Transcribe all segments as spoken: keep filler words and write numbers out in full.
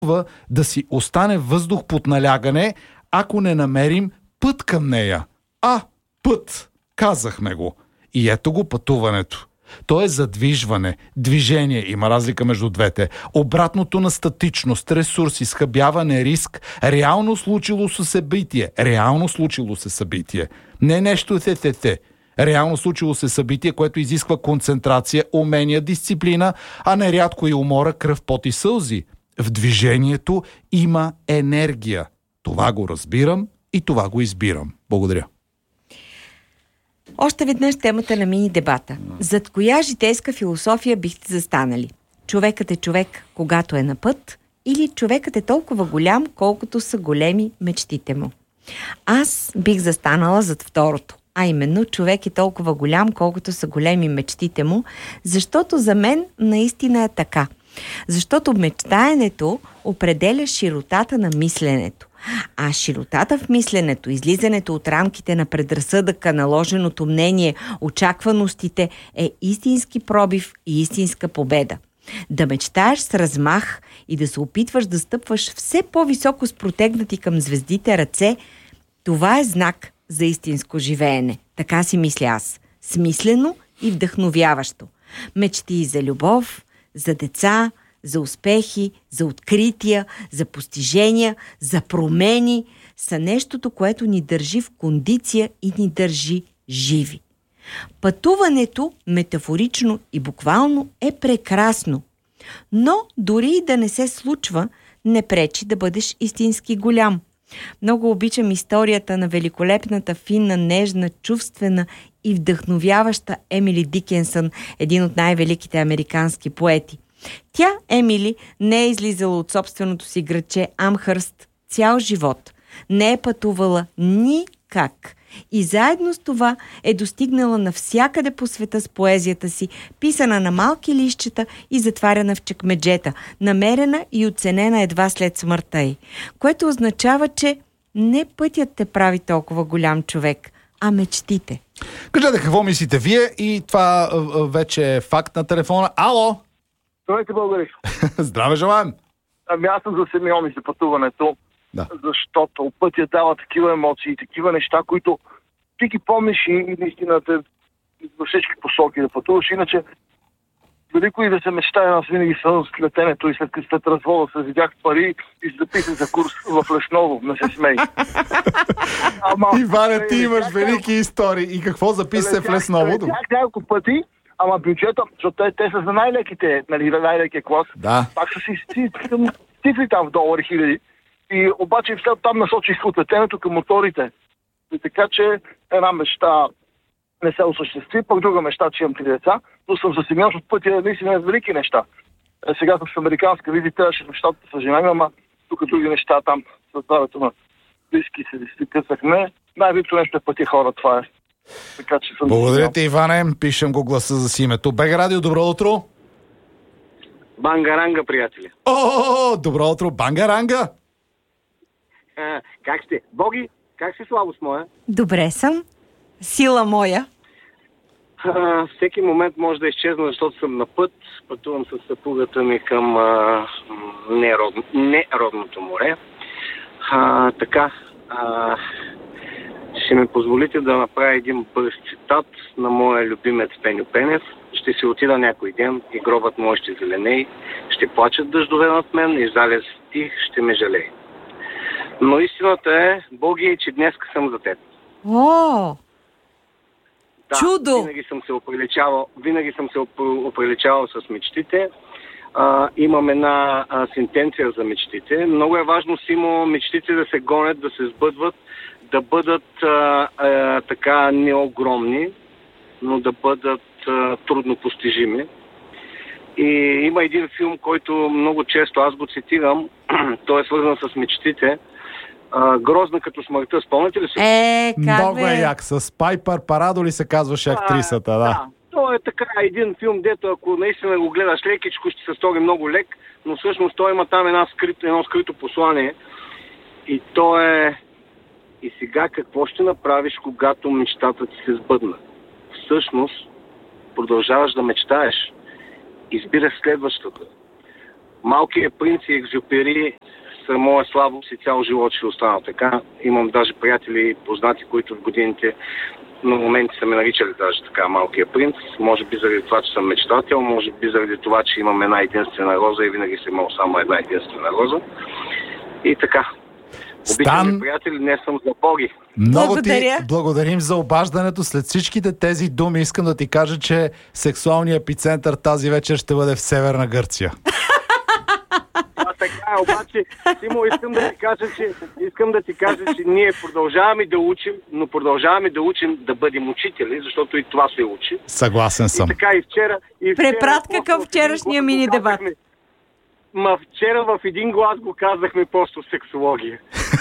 да си остане въздух под налягане, ако не намерим път към нея. А, път! Казахме го. И ето го пътуването. То е задвижване, движение, има разлика между двете. Обратното на статичност, ресурс, изхъбяване, риск, реално случило се събитие. Реално случило се събитие. Не нещо те-те-те. Реално случило се събитие, което изисква концентрация, умения, дисциплина, а нерядко и умора, кръв, пот и сълзи. В движението има енергия. Това го разбирам и това го избирам. Благодаря. Още веднъж темата на мини-дебата. Зад коя житейска философия бихте застанали? Човекът е човек, когато е на път, или човекът е толкова голям, колкото са големи мечтите му? Аз бих застанала зад второто, а именно човек е толкова голям, колкото са големи мечтите му, защото за мен наистина е така. Защото мечтаенето определя широтата на мисленето. А широтата в мисленето, излизането от рамките на предразсъдъка, наложеното мнение, очакваностите е истински пробив и истинска победа. Да мечтаеш с размах и да се опитваш да стъпваш все по-високо с протегнати към звездите ръце, това е знак за истинско живеене. Така си мисля аз. Смислено и вдъхновяващо. Мечти за любов, за деца, за успехи, за открития, за постижения, за промени са нещото, което ни държи в кондиция и ни държи живи. Пътуването, метафорично и буквално, е прекрасно, но дори и да не се случва, не пречи да бъдеш истински голям. Много обичам историята на великолепната, финна, нежна, чувствена и вдъхновяваща Емили Дикенсън, един от най-великите американски поети. Тя, Емили, не е излизала от собственото си градче Амхърст цял живот. Не е пътувала никак. И заедно с това е достигнала навсякъде по света с поезията си, писана на малки листчета и затваряна в чекмеджета, намерена и оценена едва след смъртта й. Което означава, че не пътят те прави толкова голям човек, а мечтите. Кажете какво мислите вие, и това вече е факт на телефона. Ало! Здравейте, българи! Здраве желаем! Ами аз съм за Симеон и за пътуването, да. Защото пътя дава такива емоции, такива неща, които ти ги помниш и наистина те във всички посоки да пътуваш. Иначе, велико и да се мечтая, аз винаги съм с летенето и след, след развода се видях пари и се записах за курс в Лесново, не се смей. Ама, Иване, ти имаш велики истории. И какво записа в Лесново? Летях няколко пъти, ама бюджета, защото те, те са за най-леките, нали, най-лекия клас. Да. Пак са си цифри там в долари хиляди. И обаче след там насочих от летенето към моторите. И така че една мечта не се осъществи, пък друга мечта, че имам три деца, но съм за Симеон от пътя наистина велики неща. Е, сега съм с американска, види, трябваше мечтата с жена ми, ама тук други неща там, с здравето на близки се си късахме. Най-великото нещо е пътя хора, това е. Така, че съм... Благодаря ти, Иване. Пишем го гласа за си името. Бега Радио, добро утро! Бангаранга, приятели! О, добро утро, Бангаранга! А, как сте? Боги, как си, Славост моя? Добре съм. Сила моя. А, всеки момент може да изчезна, защото съм на път. Пътувам с съпругата ми към а, нерод... неродното море. А, така, а, ще ми позволите да направя един бърз цитат на моя любимец Пеню Пенев. Ще си отида някой ден и гробът мой ще зеленей. Ще плачат дъждове над мен и залез тих ще ме жалей. Но истината е, Боги, че днес съм за теб. О! Да, чудо! Винаги съм се оприличавал, винаги съм се оприличавал с мечтите. А, имам една а, сентенция за мечтите. Много е важно, Симо, мечтите да се гонят, да се сбъдват, да бъдат а, а, така неогромни, но да бъдат а, трудно постижими. И има един филм, който много често аз го цитирам, той е свързан с мечтите. А, Грозна като смъртта, спомняте ли си? Е, как Много бе? е як. С Пайпър Парадо ли се казваше актрисата, да. Да, то е така един филм, дето ако наистина го гледаш лекичко, ще се стори много лек, но всъщност той има там една скрито, едно скрито послание. И то е: и сега какво ще направиш, когато мечтата ти се сбъдна? Всъщност, продължаваш да мечтаеш. Избираш следващата. Малкият принц и Екзюпери са моя слабост и цял живот ще остана така. Имам даже приятели и познати, които в годините на моменти са ме наричали даже така Малкия принц. Може би заради това, че съм мечтател, може би заради това, че имам една единствена роза и винаги съм имал само една единствена роза. И така. Обичам, приятели, не съм за боги. Много Благодаря. ти благодарим за обаждането. След всичките тези думи искам да ти кажа, че сексуалният епицентър тази вечер ще бъде в Северна Гърция. А така е, обаче, Симо, искам да ти кажа, че, искам да ти кажа, че ние продължаваме да учим, но продължаваме да учим да бъдем учители, защото и това се учи. Съгласен съм. И така и вчера... И вчера Препратка към вчерашния мини дебат. Ма вчера в един глас го казахме просто сексология.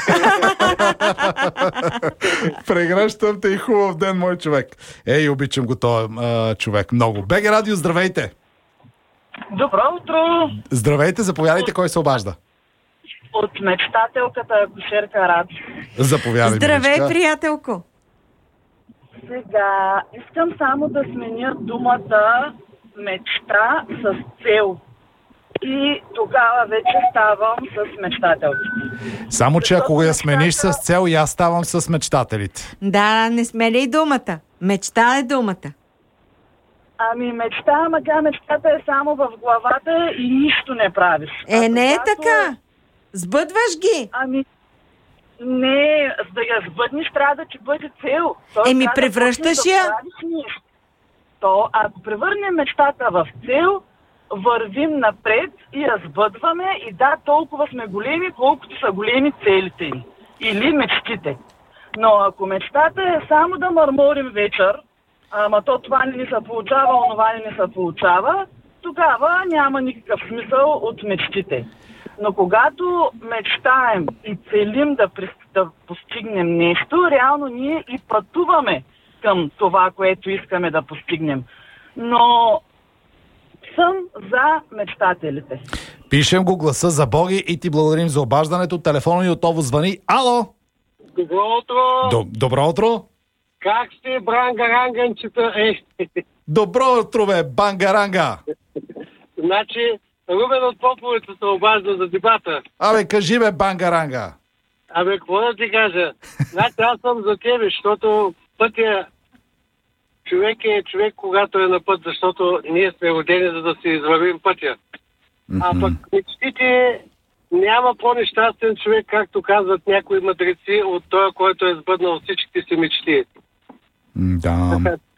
Прегръщам те и хубав ден, мой човек. Ей, обичам го този човек много. БГ Радио, здравейте! Добро утро! Здравейте, заповядайте, кой се обажда? От мечтателката акушерка Ради. Заповядай, Здравей, Миличка. приятелко! Сега искам само да сменя думата мечта с цел. И тогава вече ставам с мечтателките. Само, че ако я смениш с цел, и аз ставам с мечтателите. Да, не смелей думата. Мечта е думата. Ами мечта, ама тя мечтата е само в главата и нищо не правиш. Е, А не е когато- така. Сбъдваш ги. Ами не, за да я сбъднеш трябва да ти бъде цел. Тоест, Еми, трябва да превръщаш почнеш я. да правиш нещо. То, ако превърнем мечтата в цел, вървим напред и я сбъдваме и да, толкова сме големи, колкото са големи целите ни. Или мечтите. Но ако мечтата е само да мърморим вечер, ама то това не ни се получава, онова не ни се получава, тогава няма никакъв смисъл от мечтите. Но когато мечтаем и целим да, да постигнем нещо, реално ние и пътуваме към това, което искаме да постигнем. Но съм за мечтателите. Пишем го гласа за Боги и ти благодарим за обаждането. Телефонът ни отново звъни. Ало! Добро утро! До, добро утро! Как сте, брангаранганчета? Е, Добро утро, бе, бангаранга! значи, Рубен от Поповица се обажда за дебата. Абе, кажи, бе, бангаранга! Абе, какво да ти кажа? Значи, аз съм за тебе, защото пътя човек е човек, когато е на път, защото ние сме родени, за да си извървим пътя. А пък мечтите няма по-нещастен човек, както казват някои мъдреци, от този, който е сбъднал всичките си мечти. Да.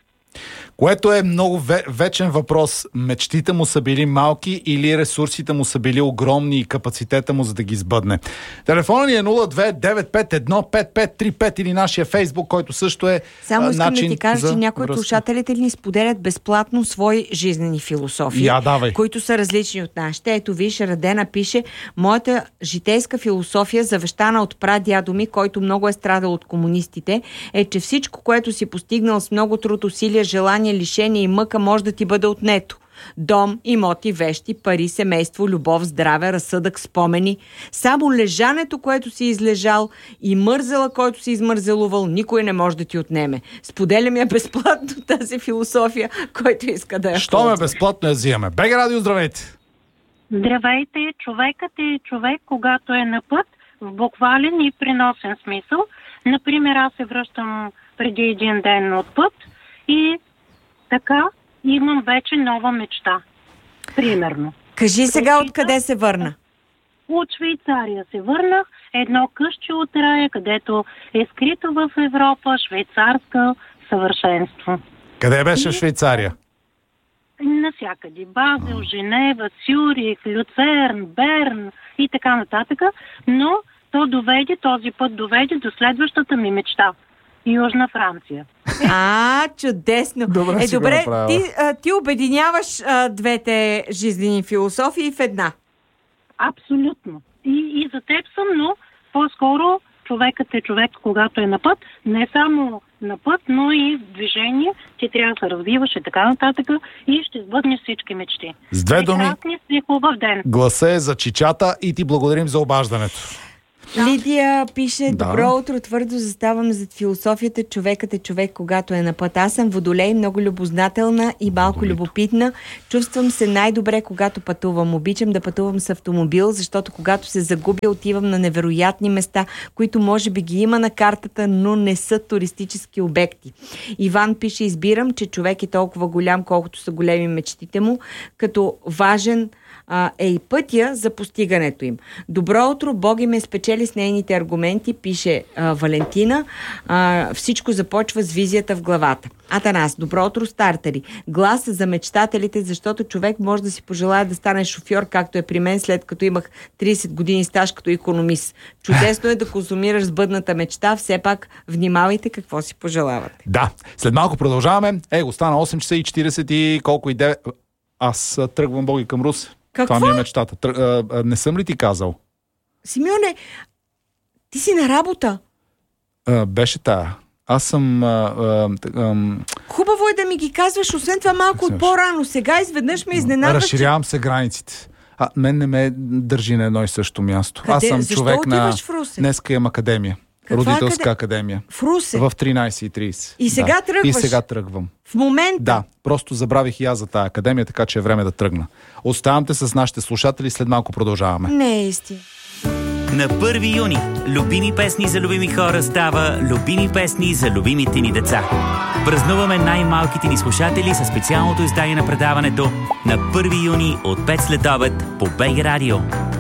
Което е много ве- вечен въпрос. Мечтите му са били малки или ресурсите му са били огромни и капацитета му за да ги сбъдне. Телефонът ни е нула две девет пет едно пет пет три пет или нашия Фейсбук, който също е Само а, искам начин да ти кажа, за че някои от връзка. слушателите ни споделят безплатно свои жизнени философии, Я, давай. които са различни от нашите. Ето виж, Радена пише: моята житейска философия, завещана от прадядо ми, който много е страдал от комунистите, е, че всичко, което си постигнал с много труд, усилия, желание, лишение и мъка, може да ти бъде отнето. Дом, имоти, вещи, пари, семейство, любов, здраве, разсъдък, спомени. Само лежането, което си излежал, и мързела, който си измързелувал, никой не може да ти отнеме. Споделям я безплатно тази философия, който иска да я Що ме ползва. безплатно я взимаме? БГ Радио, здравейте! Здравейте, човекът е човек, когато е на път, в буквален и приносен смисъл. Например, аз се връщам преди един ден от път и така имам вече нова мечта. Примерно. Кажи сега откъде се върна. От Швейцария се върнах, едно къщи от рая, където е скрито в Европа, швейцарска съвършенство. Къде беше в Швейцария? Насякъде. Базел, Женева, Цюрих, Люцерн, Берн и така нататък. Но то доведе, този път доведе до следващата ми мечта. Южна Франция. А, чудесно. Добре е, си го добре, направила. ти, а, ти обединяваш а, двете жизнени философии в една. Абсолютно. И, и за теб съм, но по-скоро човекът е човек, когато е на път. Не само на път, но и в движение. Ти трябва да се развиваш и така нататък и ще сбъднеш всички мечти. С две думи, Прекрасни си, хубав ден. гласа е за чичата и ти благодарим за обаждането. Лидия пише: Да. добро утро, твърдо заставам зад философията човекът е човек, когато е на път. Аз съм водолей, много любознателна и малко Водолейто. любопитна. Чувствам се най-добре, когато пътувам. Обичам да пътувам с автомобил, защото когато се загубя, отивам на невероятни места, които може би ги има на картата, но не са туристически обекти. Иван пише: избирам, че човек е толкова голям, колкото са големи мечтите му, като важен а, е и пътя за постигането им. Добро утро, Боги ме спечели с нейните аргументи, пише а, Валентина. А, всичко започва с визията в главата. Атанас: добро утро, стартери. Глас за мечтателите, защото човек може да си пожелая да стане шофьор, както е при мен, след като имах трийсет години стаж като икономист. Чудесно е да консумираш сбъдната мечта, все пак внимавайте какво си пожелавате. Да, след малко продължаваме. Е, остана осем часа и четирийсет и колко и девет. Аз а, тръгвам, Боги, към Русе. Какво? Това ми е мечтата. Тръг... А, а, не съм ли ти казал? Симеоне, ти си на работа. А, беше тая. Аз съм... А, а, а, Хубаво е да ми ги казваш, освен това малко от по-рано. Сега изведнъж ме изненадваш, че... разширявам се границите. А, мен не ме държи на едно и също място. Къде? Аз съм Защо човек на... отиваш в Русе? Днеска имам академия. Каква Родителска къде? академия. В Русе? В тринайсет и трийсет. И сега да. тръгваш? И сега тръгвам. В момента? Да, просто забравих и аз за тая академия, така че е време да тръгна. Оставам те с нашите слушатели, след малко продължаваме. Не е истина. На първи юни любими песни за любими хора става любими песни за любимите ни деца. Празнуваме най-малките ни слушатели със специалното издание на предаването на първи юни от пет след обед по БГ Радио.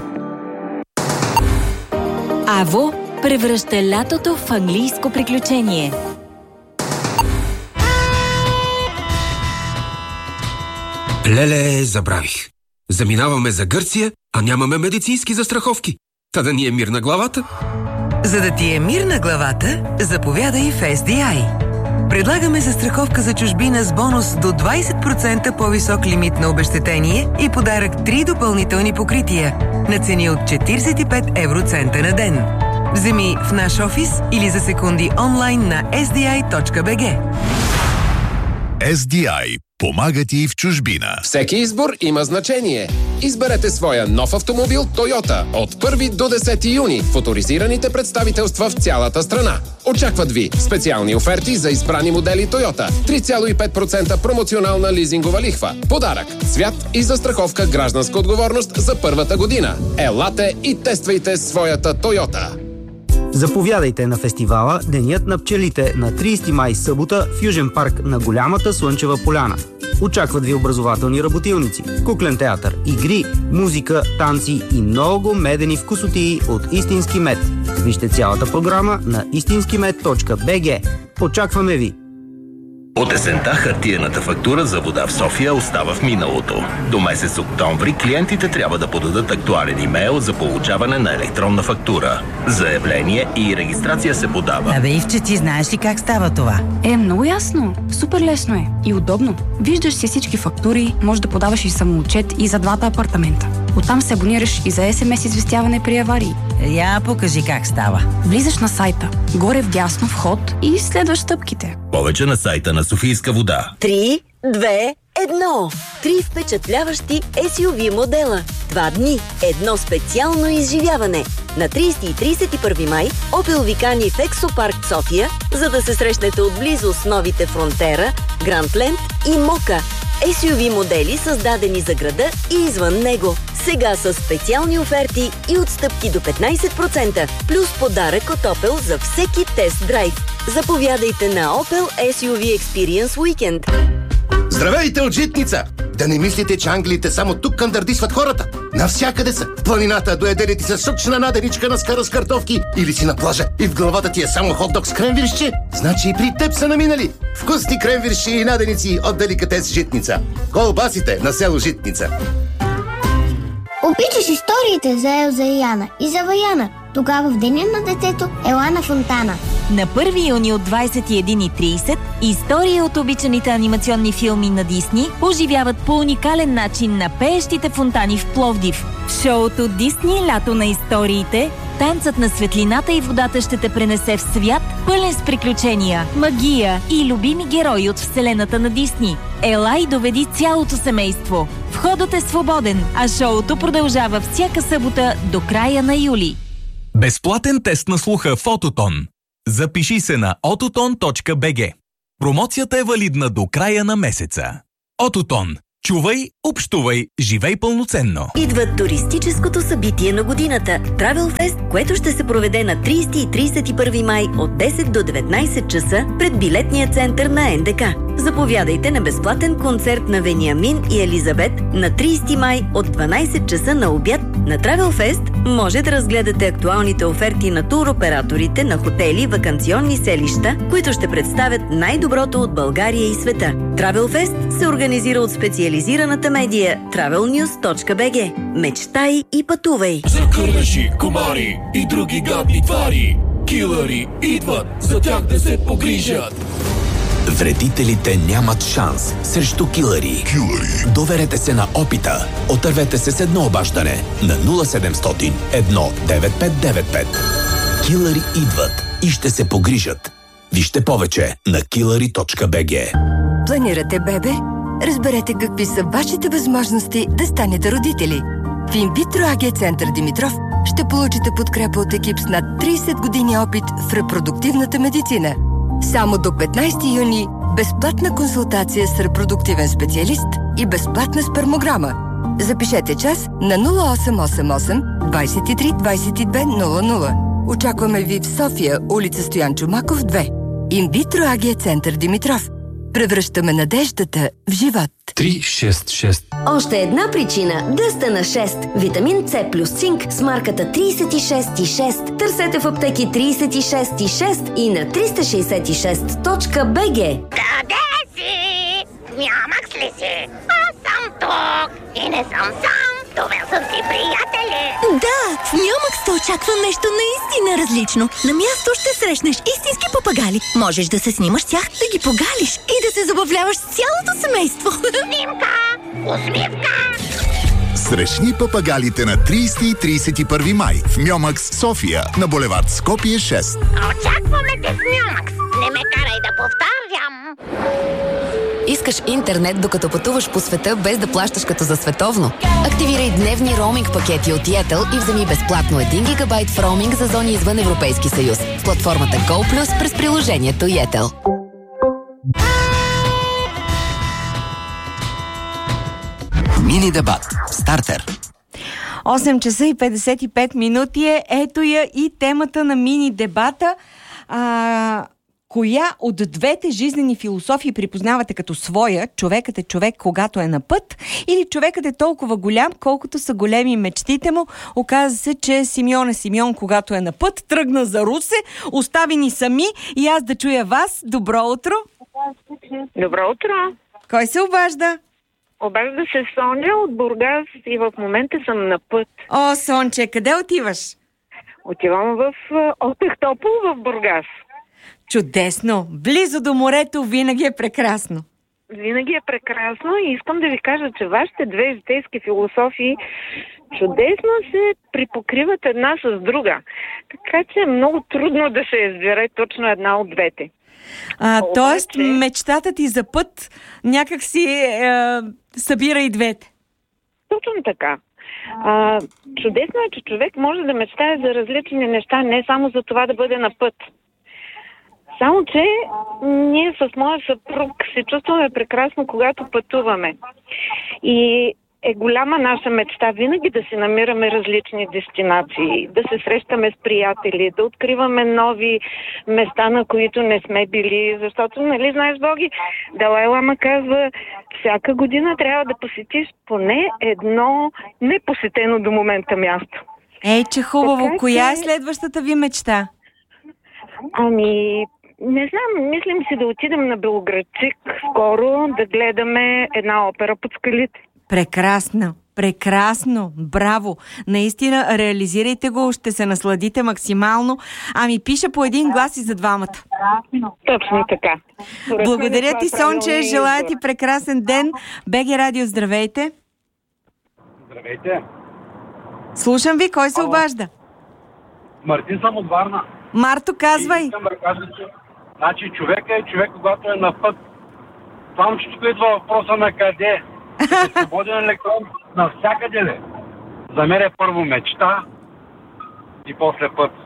Аво превръща лятото в английско приключение. Леле, забравих. Заминаваме за Гърция, а нямаме медицински застраховки. Та да ни е мир на главата. За да ти е мир на главата, заповядай в Ес Ди Ай. Предлагаме застраховка за чужбина с бонус до двайсет процента по-висок лимит на обезщетение и подарък три допълнителни покрития на цени от четирийсет и пет евроцента на ден. Вземи в наш офис или за секунди онлайн на ес ди ай точка би джи. Ес Ди Ай помага ти в чужбина. Всеки избор има значение. Изберете своя нов автомобил Toyota от първи до десети юни в оторизираните представителства в цялата страна. Очакват ви специални оферти за избрани модели Toyota, три цяло и пет процента промоционална лизингова лихва, подарък, цвят и застраховка гражданска отговорност за първата година. Елате и тествайте своята Toyota. Заповядайте на фестивала Денят на пчелите на трийсети май, събота в Южен парк на Голямата слънчева поляна. Очакват ви образователни работилници, куклен театър, игри, музика, танци и много медени вкусотии от истински мед. Вижте цялата програма на истински мед точка би джи. Очакваме ви! От есента хартиената фактура за вода в София остава в миналото. До месец октомври клиентите трябва да подадат актуален имейл за получаване на електронна фактура. Заявление и регистрация се подава. Абе, Ивче, ти знаеш ли как става това? Е, много ясно. Супер лесно е. И удобно. Виждаш си всички фактури, можеш да подаваш и самоотчет и за двата апартамента. Оттам се абонираш и за ес ем ес известяване при аварии. Я покажи как става. Влизаш на сайта, горе вдясно вход и следваш стъпките. Повече на сайта на Софийска вода. Три, две, едно. Три впечатляващи ес ю ви модела. Два дни, едно специално изживяване. На трийсети и трийсет и първи май Opel ви кани в Ексопарк София, за да се срещнете отблизо с новите Фронтера, Грандленд и Мока. ес ю ви модели, създадени за града и извън него. Сега са специални оферти и отстъпки до петнайсет процента, плюс подарък от Opel за всеки тест-драйв. Заповядайте на Opel ес ю ви Experience Weekend. Здравейте от Житница! Да не мислите, че англиите само тук кандърдисват хората. Навсякъде са. В планината доедели ти се сочна наденичка на скара с картофки или си на плажа и в главата ти е само хот-дог с кренвиршче. Значи и при теб са наминали. Вкусни кренвирши и наденици от деликатес Житница. Колбасите на село Житница. Обичаш историите за Елза и Яна и за Ваяна. Тогава в деня на детето ела на фонтана. На първи юни от двайсет и една и трийсет истории от обичаните анимационни филми на Дисни оживяват по уникален начин на пеещите фонтани в Пловдив. В шоуто Дисни лято на историите танцът на светлината и водата ще те пренесе в свят, пълен с приключения, магия и любими герои от вселената на Дисни. Ела и доведи цялото семейство. Входът е свободен, а шоуто продължава всяка събота до края на юли. Безплатен тест на слуха в Ототон. Запиши се на ототон точка би джи. Промоцията е валидна до края на месеца. Ототон. Чувай, общувай, живей пълноценно. Идва туристическото събитие на годината – Travel Fest, което ще се проведе на трийсети и трийсет и първи май от десет до деветнайсет часа пред билетния център на ен де ка. Заповядайте на безплатен концерт на Вениамин и Елизабет на трийсети май от дванайсет часа на обяд. На Travel Fest може да разгледате актуалните оферти на туроператорите на хотели, ваканционни селища, които ще представят най-доброто от България и света. Travel Fest се организира от специализираната медия travel news точка би джи. Мечтай и пътувай! За кърмеши, комари и други гадни твари, килъри идват, за тях да се погрижат. Вредителите нямат шанс срещу килъри. Килъри. Доверете се на опита. Отървете се с едно обаждане на нула седемстотин едно девет пет девет пет. Килъри идват и ще се погрижат. Вижте повече на килъри точка би джи. Планирате бебе? Разберете какви са вашите възможности да станете родители. В Инвитро АГ Център Димитров ще получите подкрепа от екип с над трийсет години опит в репродуктивната медицина. Само до петнайсети юни безплатна консултация с репродуктивен специалист и безплатна спермограма. Запишете час на нула осем осем осем двайсет и три двайсет и две нула нула. Очакваме ви в София, улица Стоян Чомаков две. Инвитро АГ Център Димитров. Превръщаме надеждата в живот. три шест шест. Още една причина да сте на шест. Витамин С плюс цинк с марката трийсет и шест и шест. Търсете в аптеки трийсет и шест и шест и на триста шейсет и шест точка би джи. Къде си? Нямах ли си? Аз съм тук и не съм сам. Това са си приятели. Да, в Мюмъкс те очаква нещо наистина различно. На място ще срещнеш истински папагали. Можеш да се снимаш с тях, да ги погалиш и да се забавляваш с цялото семейство. Снимка! Усмивка! Срещни папагалите на трийсети и трийсет и първи май в Мюмъкс, София, на булевард Скопие шест. Очакваме те в Мюмъкс. Не ме карай да повтарям. Искаш интернет, докато пътуваш по света, без да плащаш като за световно? Активирай дневни роуминг пакети от Yettel и вземи безплатно един гигабайт в роуминг за зони извън Европейски съюз в платформата GoPlus през приложението Yettel. Мини дебат. Стартер. осем часа и петдесет и пет минути е. Ето я и темата на мини дебата. А, коя от двете жизнени философии припознавате като своя? Човекът е човек, когато е на път, или човекът е толкова голям, колкото са големи мечтите му? Оказа се, че Симеон е Симеон, когато е на път, тръгна за Русе, остави ни сами и аз да чуя вас. Добро утро! Добро утро! Кой се обажда? Обажда се Соня от Бургас и в момента съм на път. О, Сонче, къде отиваш? Отивам в Охтопол в Бургас. Чудесно! Близо до морето винаги е прекрасно. Винаги е прекрасно и искам да ви кажа, че вашите две житейски философии чудесно се припокриват една с друга. Така че е много трудно да се избере точно една от двете. А, Обаче... Тоест, мечтата ти за път някак си е, събира и двете. Точно така. А, чудесно е, че човек може да мечтае за различни неща, не само за това да бъде на път. Само, че ние с моя съпруг се чувстваме прекрасно, когато пътуваме. И е голяма наша мечта винаги да си намираме различни дестинации, да се срещаме с приятели, да откриваме нови места, на които не сме били. Защото, нали знаеш, Боги, Далай Лама казва, всяка година трябва да посетиш поне едно непосетено до момента място. Ей, че хубаво. Така, коя че... е следващата ви мечта? Ами... Не знам, мислим си да отидем на Белоградчик скоро, да гледаме една опера под скалите. Прекрасно, прекрасно, браво. Наистина, реализирайте го, ще се насладите максимално. Ами пиша по един глас и за двамата. Точно така. Благодаря ти, Сонче, желая ти прекрасен ден. БГ Радио, здравейте. Здравейте. Слушам ви, кой се обажда? Мартин съм от Варна. Марто, казвай. И искам да кажа, че значи, човека е човек, когато е на път. Само, че тук идва въпроса на къде. Е свободен електрон навсякъде ли? За мен е първо мечта и после път.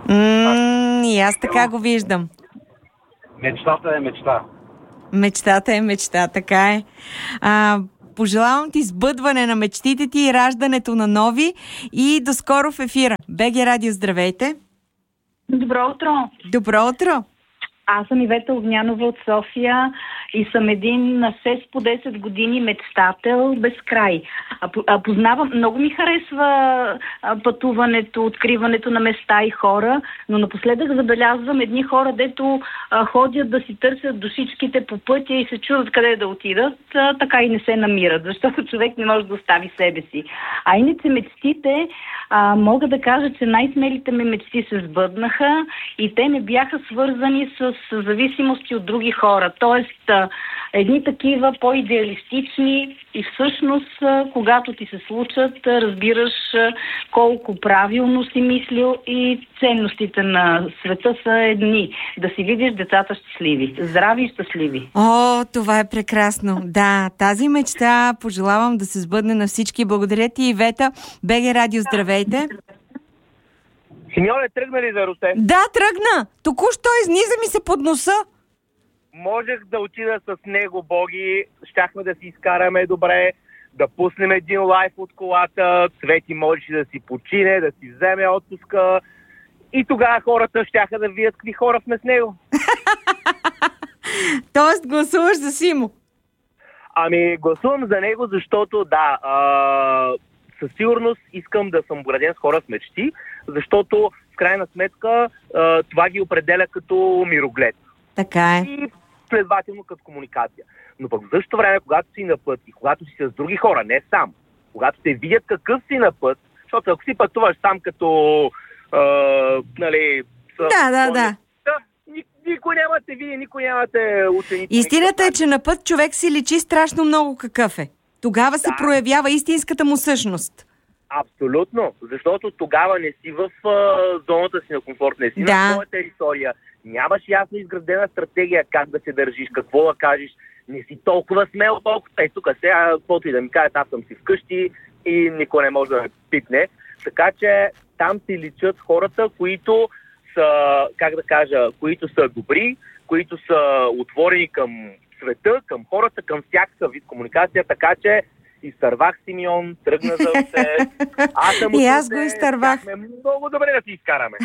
М- и аз така го виждам. Мечтата е мечта. Мечтата е мечта, така е. А, пожелавам ти сбъдване на мечтите ти и раждането на нови и до скоро в ефира. БГ Радио, здравейте! Добро утро! Добро утро! Аз съм Ивета Огнянова от София и съм един на шест по десет години мечтател без край. А, а познавам, много ми харесва а, пътуването, откриването на места и хора, но напоследък забелязвам едни хора, дето а, ходят да си търсят душичките по пътя и се чудят къде да отидат, а, така и не се намират, защото човек не може да остави себе си. А иначе мечтите, а, мога да кажа, че най-смелите ми мечти се сбъднаха и те не бяха свързани с с зависимости от други хора. Тоест, едни такива по-идеалистични и всъщност, когато ти се случат, разбираш колко правилно си мислил и ценностите на света са едни. Да си видиш децата щастливи, здрави и щастливи. О, това е прекрасно. Да, тази мечта пожелавам да се сбъдне на всички. Благодаря ти, Ивета. БГ Радио, здравейте. Симеоне, тръгна ли за Русе? Да, тръгна! Току-що изниза ми се под носа. Можех да отида с него, Боги, щяхме да си изкараме добре, да пуснем един лайф от колата, Цвети можеше да си почине, да си вземе отпуска и тогава хората щяха да видят какви хора сме с него. Тоест гласуваш за Симо? Ами, гласувам за него, защото да... А... със сигурност искам да съм граден с хора с мечти, защото в крайна сметка това ги определя като мироглед. Така е. И следователно като комуникация. Но пък в същото време, когато си на път и когато си с други хора, не сам, когато те видят какъв си на път, защото ако си пътуваш сам като а, нали... Да, да, да. Никой няма те види, никой няма те ученици. Истината е, че на път човек си личи страшно много какъв е. Тогава да. се проявява истинската му същност. Абсолютно, защото тогава не си в а, зоната си на комфорт, не си да. на своя територия. Нямаш ясно изградена стратегия как да се държиш, какво да кажеш. Не си толкова смел, толкова. Ей, тук сега, каквото и да ми кажат, аз съм си вкъщи и никой не може да ме пипне. Така че там си личат хората, които са, как да кажа, които са добри, които са отворени към света, към хората, към всякакъв вид комуникация, така че изтървах Симеон, тръгна за Русе. Аз съм и аз го изтървах. Много добре да си изкараме.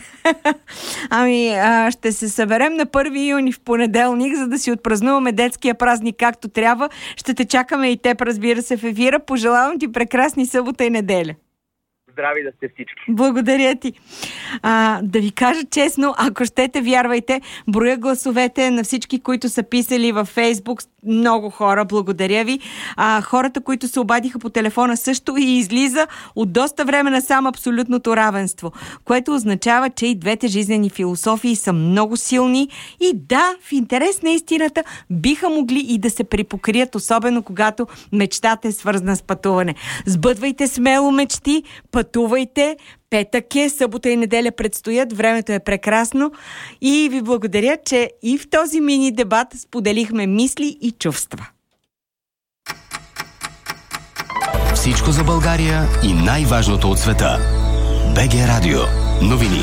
Ами, а, ще се съберем на първи юни в понеделник, за да си отпразнуваме детския празник както трябва. Ще те чакаме и теб, разбира се, в ефира. Пожелавам ти прекрасни събота и неделя. Здрави да сте всички. Благодаря ти. А, да ви кажа честно, ако щете, вярвайте, броя гласовете на всички, които са писали във Фейсбук, много хора, благодаря ви. А, хората, които се обадиха по телефона също и излиза от доста време насам абсолютното равенство, което означава, че и двете жизнени философии са много силни и да, в интерес на истината биха могли и да се припокрият, особено когато мечтата е свързана с пътуване. Сбъдвайте смело мечти, пътувайте, петък е, събота и неделя предстоят, времето е прекрасно и ви благодаря, че и в този мини дебат споделихме мисли и чувства. Всичко за България и най-важното от света. БГ Радио. Новини.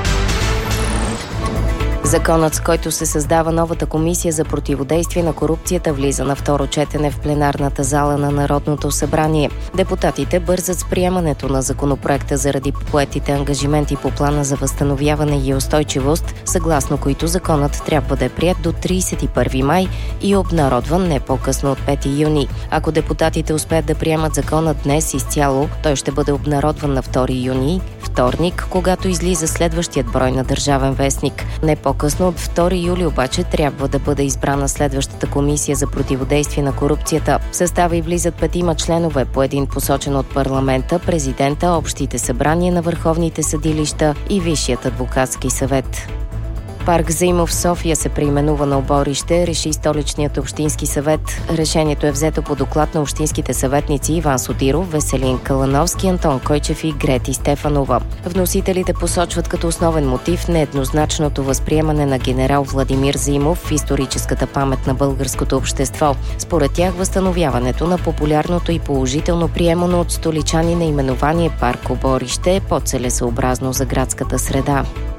Законът, с който се създава новата комисия за противодействие на корупцията, влиза на второ четене в пленарната зала на Народното събрание. Депутатите бързат с приемането на законопроекта заради поетите ангажименти по плана за възстановяване и устойчивост, съгласно които законът трябва да е приет до тридесет и първи май и обнародван не по-късно от пети юни. Ако депутатите успеят да приемат закона днес изцяло, той ще бъде обнародван на втори юни, вторник, когато излиза следващият брой на Държавен вестник. Не по-късно от втори юли обаче трябва да бъде избрана следващата комисия за противодействие на корупцията. В състава и влизат петима членове, по един посочен от парламента, президента, общите събрания на върховните съдилища и Висшият адвокатски съвет. Парк Заимов в София се преименува на Оборище, реши столичният общински съвет. Решението е взето по доклад на общинските съветници Иван Сотиров, Веселин Калановски, Антон Койчев и Грети Стефанова. Вносителите посочват като основен мотив нееднозначното възприемане на генерал Владимир Заимов в историческата памет на българското общество. Според тях възстановяването на популярното и положително приемано от столичани наименование Парк Оборище е по-целесъобразно за градската среда.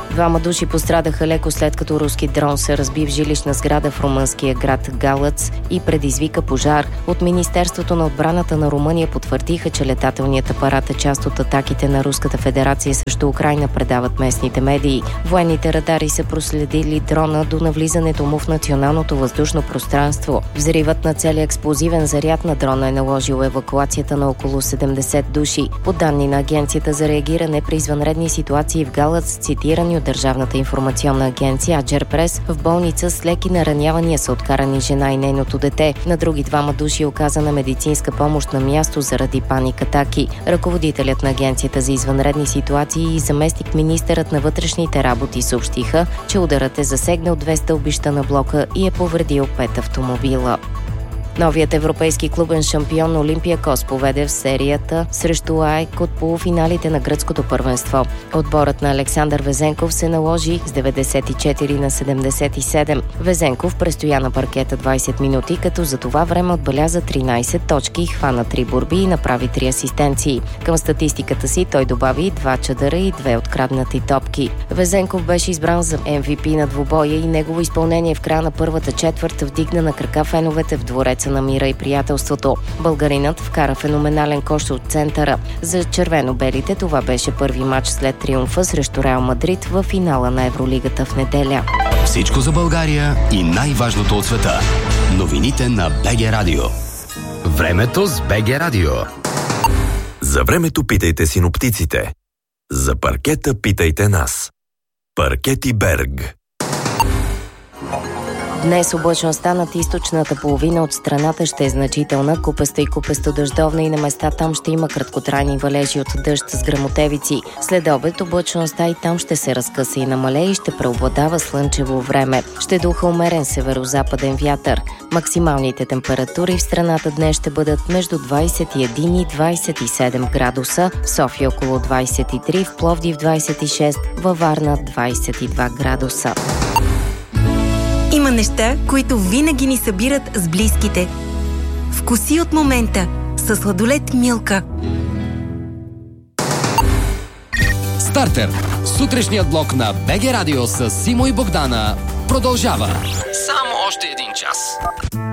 Двама души пострадаха леко след като руски дрон се разби в жилищна сграда в румънския град Галац и предизвика пожар. От Министерството на отбраната на Румъния потвърдиха, че летателният апарат е част от атаките на Руската федерация срещу Украйна, предават местните медии. Военните радари са проследили дрона до навлизането му в националното въздушно пространство. Взривът на целия експлозивен заряд на дрона е наложил евакуацията на около седемдесет души. По данни на Агенцията за реагиране при извънредни ситуации в Галац, цитирани от Държавната информационна агенция Аджерпрес, в болница с леки наранявания са откарани жена и нейното дете. На други двама души е оказана медицинска помощ на място заради паник-атаки. Ръководителят на Агенцията за извънредни ситуации и заместник министърът на вътрешните работи съобщиха, че ударът е засегнал две стълбища на блока и е повредил пет автомобила. Новият европейски клубен шампион Олимпиакос поведе в серията срещу АЕК от полуфиналите на гръцкото първенство. Отборът на Александър Везенков се наложи с деветдесет и четири на седемдесет и седем. Везенков престоя на паркета двайсет минути, като за това време отбеляза тринайсет точки, хвана три борби и направи три асистенции. Към статистиката си той добави два чадъра и две откраднати топки. Везенков беше избран за Ем Ви Пи на двубоя и негово изпълнение в края на първата четвърт вдигна на крака феновете в Двореца на мира и приятелството. Българинът вкара феноменален кош от центъра. За червено-белите това беше първи матч след триумфа срещу Реал Мадрид в финала на Евролигата в неделя. Всичко за България и най-важното от света. Новините на БГ Радио. Времето с БГ Радио. За времето питайте синоптиците. За паркета питайте нас. Паркети Берг. Днес облачността над източната половина от страната ще е значителна, купеста и купесто-дъждовна и на места там ще има краткотрайни валежи от дъжд с гръмотевици. След обед облачността и там ще се разкъса и намалее и ще преобладава слънчево време. Ще духа умерен северо-западен вятър. Максималните температури в страната днес ще бъдат между двайсет и един и двайсет и седем градуса, в София около двайсет и три, в Пловдив двайсет и шест, във Варна двайсет и два градуса. Има неща, които винаги ни събират с близките. Вкуси от момента със сладолед Милка. Стартер. Сутрешният блок на БГ Радио с Симо и Богдана продължава. Само още един час.